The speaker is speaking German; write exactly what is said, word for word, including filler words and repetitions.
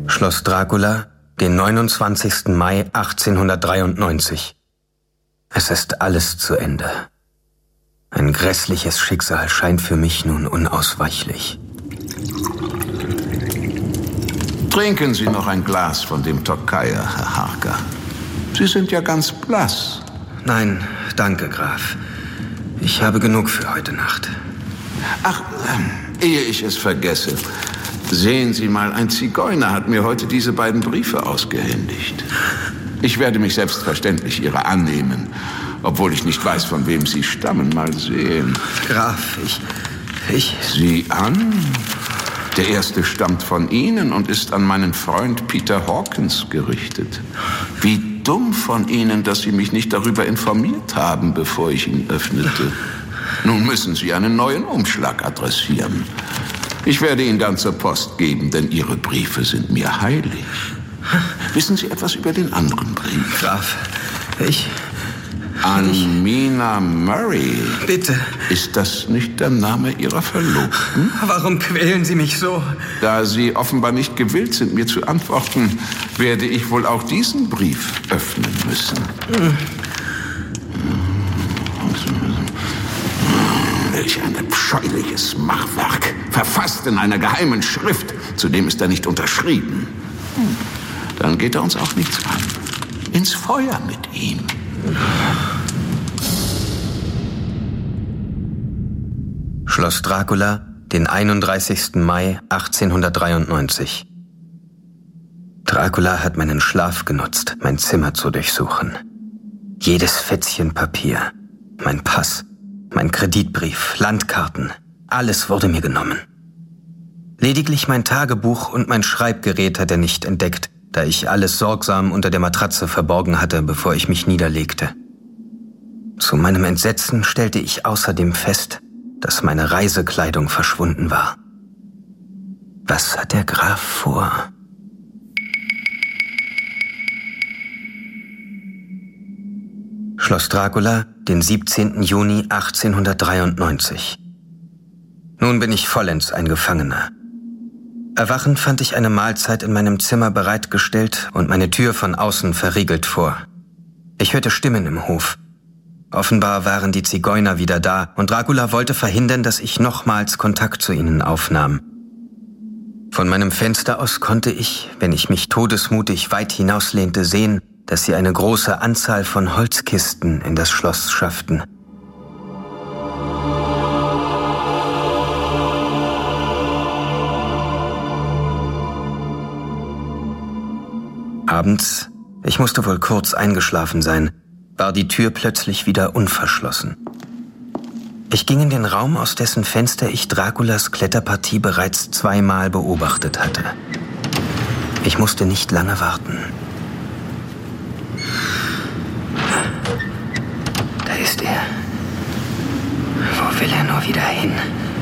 Schloss Dracula, den neunundzwanzigsten Mai achtzehnhundertdreiundneunzig. Es ist alles zu Ende. Ein grässliches Schicksal scheint für mich nun unausweichlich. Trinken Sie noch ein Glas von dem Tokayer, Herr Harker. Sie sind ja ganz blass. Nein, danke, Graf. Ich habe genug für heute Nacht. Ach, äh, ehe ich es vergesse. Sehen Sie mal, ein Zigeuner hat mir heute diese beiden Briefe ausgehändigt. Ich werde mich selbstverständlich ihrer annehmen, obwohl ich nicht weiß, von wem sie stammen. Mal sehen. Graf, ich... ich... Sieh an. Der erste stammt von Ihnen und ist an meinen Freund Peter Hawkins gerichtet. Wie dumm von Ihnen, dass Sie mich nicht darüber informiert haben, bevor ich ihn öffnete. Nun müssen Sie einen neuen Umschlag adressieren. Ich werde ihn dann zur Post geben, denn Ihre Briefe sind mir heilig. Wissen Sie etwas über den anderen Brief? Graf, ich... An Mina Murray. Bitte. Ist das nicht der Name Ihrer Verlobten? Warum quälen Sie mich so? Da Sie offenbar nicht gewillt sind, mir zu antworten, werde ich wohl auch diesen Brief öffnen müssen. Hm. Welch ein abscheuliches Machwerk. Verfasst in einer geheimen Schrift. Zudem ist er nicht unterschrieben. Hm. Dann geht er uns auch nichts an. Ins Feuer mit ihm. Schloss Dracula, den einunddreißigsten Mai achtzehnhundertdreiundneunzig. Dracula hat meinen Schlaf genutzt, mein Zimmer zu durchsuchen. Jedes Fetzchen Papier, mein Pass, mein Kreditbrief, Landkarten, alles wurde mir genommen. Lediglich mein Tagebuch und mein Schreibgerät hat er nicht entdeckt, da ich alles sorgsam unter der Matratze verborgen hatte, bevor ich mich niederlegte. Zu meinem Entsetzen stellte ich außerdem fest, dass meine Reisekleidung verschwunden war. Was hat der Graf vor? Schloss Dracula, den siebzehnten Juni achtzehnhundertdreiundneunzig. Nun bin ich vollends ein Gefangener. Erwachend fand ich eine Mahlzeit in meinem Zimmer bereitgestellt und meine Tür von außen verriegelt vor. Ich hörte Stimmen im Hof. Offenbar waren die Zigeuner wieder da und Dracula wollte verhindern, dass ich nochmals Kontakt zu ihnen aufnahm. Von meinem Fenster aus konnte ich, wenn ich mich todesmutig weit hinauslehnte, sehen, dass sie eine große Anzahl von Holzkisten in das Schloss schafften. Abends, ich musste wohl kurz eingeschlafen sein, war die Tür plötzlich wieder unverschlossen. Ich ging in den Raum, aus dessen Fenster ich Draculas Kletterpartie bereits zweimal beobachtet hatte. Ich musste nicht lange warten. Da ist er. Wo will er nur wieder hin?